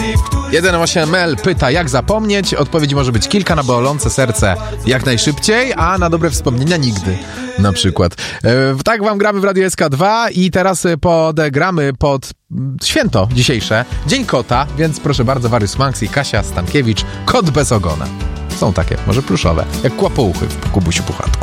1.8L pyta, jak zapomnieć? Odpowiedź może być kilka, na bolące serce jak najszybciej, a na dobre wspomnienia nigdy. Na przykład. Tak wam gramy w Radiu SK2 i teraz podegramy pod święto dzisiejsze, Dzień Kota, więc proszę bardzo, Warius Manx i Kasia Stankiewicz, Kot bez ogona. Są takie, może pluszowe, jak kłapouchy w Kubusiu Puchatku.